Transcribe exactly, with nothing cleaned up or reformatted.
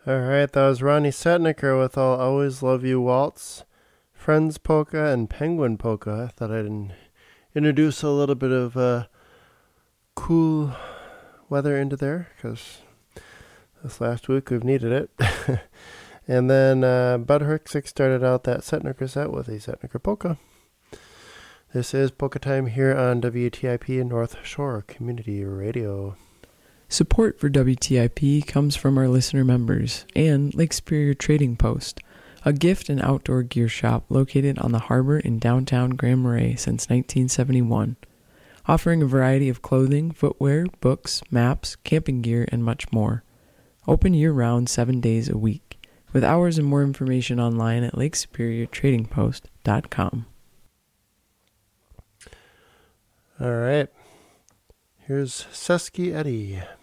All right, that was Ronnie Setniker with I'll Always Love You Waltz, Friends Polka, and Penguin Polka. I thought I'd in- introduce a little bit of uh, cool weather into there because this last week we've needed it. And then uh, Bud Herksick started out that Setniker set with a Setniker Polka. This is Polka Time here on W T I P North Shore Community Radio. Support for W T I P comes from our listener members and Lake Superior Trading Post, a gift and outdoor gear shop located on the harbor in downtown Grand Marais since nineteen seventy-one, offering a variety of clothing, footwear, books, maps, camping gear, and much more. Open year-round seven days a week, with hours and more information online at lake superior trading post dot com. All right. Here's Sesky Eddie.